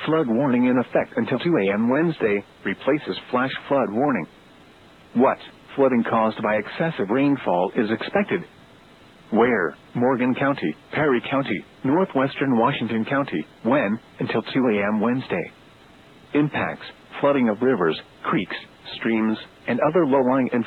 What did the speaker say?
Flood warning in effect until 2 a.m. Wednesday replaces flash flood warning. What flooding caused by excessive rainfall is expected? Where? Morgan County, Perry County, northwestern Washington County. When? Until 2 a.m. Wednesday. Impacts: flooding of rivers, creeks, streams, and other low-lying and